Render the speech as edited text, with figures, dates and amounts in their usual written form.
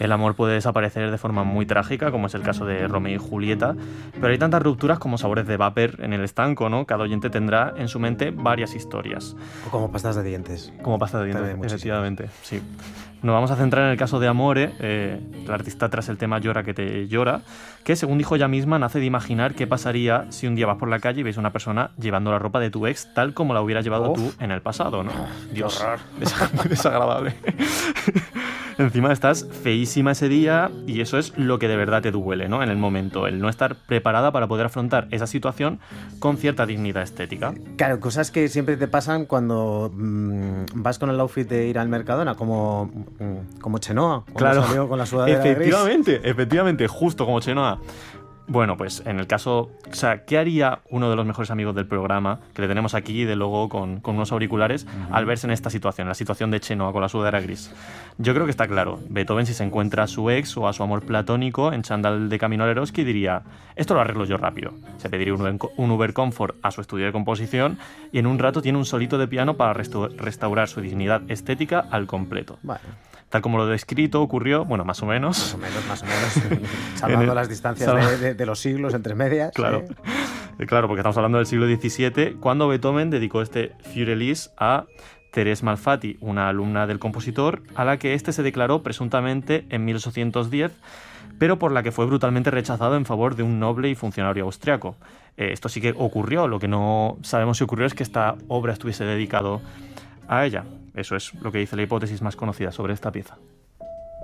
El amor puede desaparecer de forma muy trágica, como es el caso de Romeo y Julieta, pero hay tantas rupturas como sabores de vapor en el estanco, ¿no? Cada oyente tendrá en su mente varias historias. O como pastas de dientes. Como pasta de dientes, También efectivamente, sí. Nos vamos a centrar en el caso de Amore, el artista tras el tema Llora que te llora, que según dijo ella misma, nace de imaginar qué pasaría si un día vas por la calle y ves a una persona llevando la ropa de tu ex tal como la hubieras llevado tú en el pasado, ¿no? Dios, muy desagradable. Encima estás feísima ese día y eso es lo que de verdad te duele, ¿no? En el momento, el no estar preparada para poder afrontar esa situación con cierta dignidad estética. Claro, cosas que siempre te pasan cuando vas con el outfit de ir al Mercadona, como Chenoa, cuando Claro, salió con la sudadera gris. efectivamente, justo como Chenoa. Bueno, pues en el caso, o sea, ¿qué haría uno de los mejores amigos del programa, que le tenemos aquí de luego con unos auriculares, al verse en esta situación, la situación de Chenoa con la sudadera gris? Yo creo que está claro. Beethoven, si se encuentra a su ex o a su amor platónico en chándal de camino al Eroski, diría, esto lo arreglo yo rápido. Se pediría un Uber Comfort a su estudio de composición y en un rato tiene un solito de piano para restaurar su dignidad estética al completo. Vale. Tal como lo descrito, ocurrió, bueno, más o menos. Más o menos. Salvando las distancias de los siglos entre medias. Claro. Claro, porque estamos hablando del siglo XVII, cuando Beethoven dedicó este Fürelys a Thérèse Malfatti, una alumna del compositor, a la que éste se declaró presuntamente en 1810, pero por la que fue brutalmente rechazado en favor de un noble y funcionario austriaco. Esto sí que ocurrió, lo que no sabemos si ocurrió es que esta obra estuviese dedicado a ella. Eso es lo que dice la hipótesis más conocida sobre esta pieza.